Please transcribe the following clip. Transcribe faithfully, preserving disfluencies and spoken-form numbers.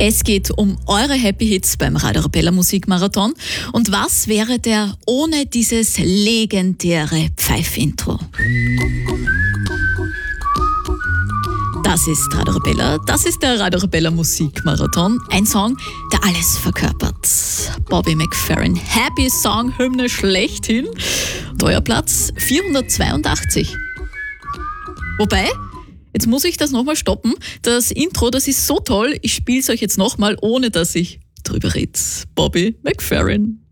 Es geht um eure Happy Hits beim Radio Arabella Musikmarathon. Und was wäre der ohne dieses legendäre Pfeif-Intro? Das ist Radio Arabella, das ist der Radio Arabella Musikmarathon. Ein Song, der alles verkörpert. Bobby McFerrin, Happy Song, Hymne schlechthin. Und euer Platz vierhundertzweiundachtzig. Wobei, jetzt muss ich das nochmal stoppen. Das Intro, das ist so toll, ich spiele es euch jetzt nochmal, ohne dass ich drüber rede. Bobby McFerrin.